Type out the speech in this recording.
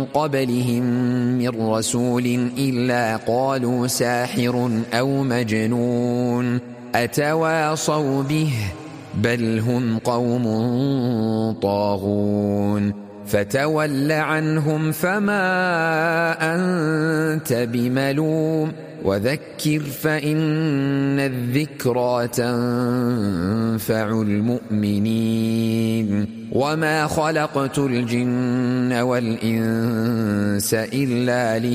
قبلهم من رسول إلا قالوا ساحر أو مجنون أتواصوا به بل هم قوم طاغون فتول عنهم فما أنت بملوم وذكر فإن الذكرى تنفع المؤمنين وما خلقت الجن والإنس إلا